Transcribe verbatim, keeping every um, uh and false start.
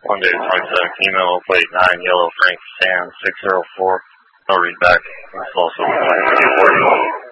One day twenty-seven female, plate nine, yellow Frank Sam six zero four. No read back. That's also